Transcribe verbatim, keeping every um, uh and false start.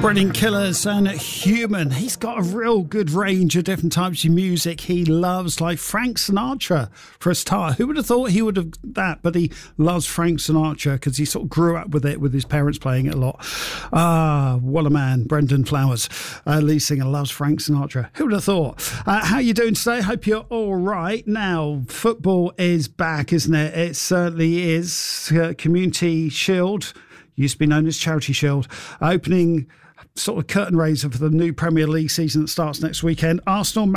Brilliant Killers and Human. He's got a real good range of different types of music he loves, like Frank Sinatra for a start. Who would have thought he would have that? But he loves Frank Sinatra because he sort of grew up with it, with his parents playing it a lot. Ah, what a man. Brendan Flowers, uh, lead singer, loves Frank Sinatra. Who would have thought? Uh, how you doing today? Hope you're all right. Now, football is back, isn't it? It certainly is. Uh, Community Shield, used to be known as Charity Shield, opening sort of curtain raiser for the new Premier League season that starts next weekend. Arsenal